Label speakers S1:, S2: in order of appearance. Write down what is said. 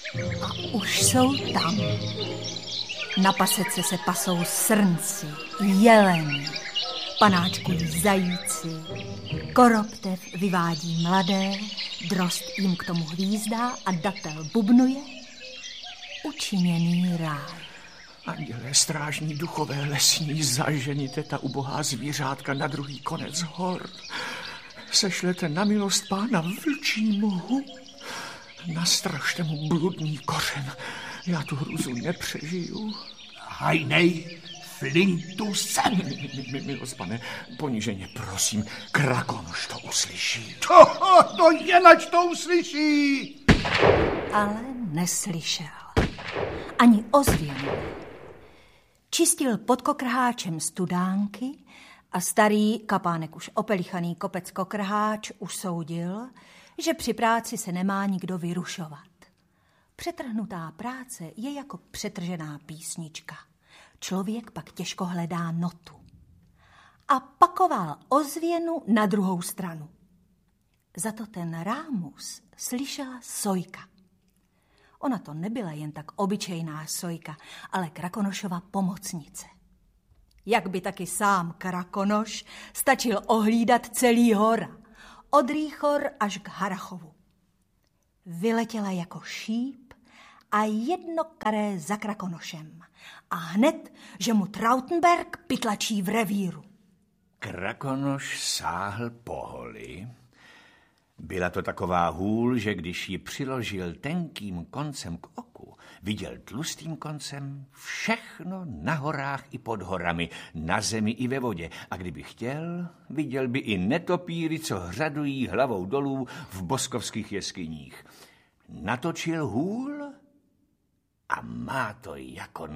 S1: A už jsou tam. Na pasece se pasou srnci, jeleni, panáčkují zajíci, koroptev vyvádí mladé, drost jim k tomu hvízdá a datel bubnuje. Učiněný ráj.
S2: Andělé, strážní duchové lesní, zaženíte ta ubohá zvířátka na druhý konec hor. Sešlete na milost pána vlčí mhu. Nastražte mu bludný kořen. Já tu hruzu nepřežiju.
S3: Hajnej, flintu sem.
S2: Milost, pane, poníženě prosím, Krakonoš to uslyší.
S3: To jenač to uslyší.
S1: Ale neslyšel. Ani ozvěnu. Čistil pod kokrháčem studánky a starý, kapánek už opelichaný kopec kokrháč usoudil, že při práci se nemá nikdo vyrušovat. Přetrhnutá práce je jako přetržená písnička. Člověk pak těžko hledá notu. A pakoval ozvěnu na druhou stranu. Za to ten Rámus slyšela Sojka. Ona to nebyla jen tak obyčejná Sojka, ale Krakonošova pomocnice. Jak by taky sám Krakonoš stačil ohlídat celý hora, od Rýchor až k Harachovu. Vyletěla jako šíp a jedno karé za Krakonošem. A hned, že mu Trautenberg pytlačí v revíru.
S4: Krakonoš sáhl po holi. Byla to taková hůl, že když ji přiložil tenkým koncem k oku, viděl tlustým koncem všechno na horách i pod horami, na zemi i ve vodě. A kdyby chtěl, viděl by i netopíry, co hřadují hlavou dolů v boskovských jeskyních. Natočil hůl a má to jako